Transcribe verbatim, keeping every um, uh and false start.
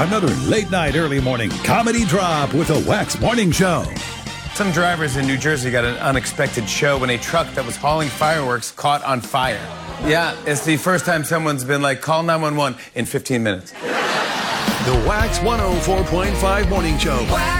Another late night, early morning comedy drop with a Wax Morning Show. Some drivers in New Jersey got an unexpected show when a truck that was hauling fireworks caught on fire. Yeah, it's the first time someone's been like, call nine one one in fifteen minutes. The Wax one oh four point five Morning Show. Wax.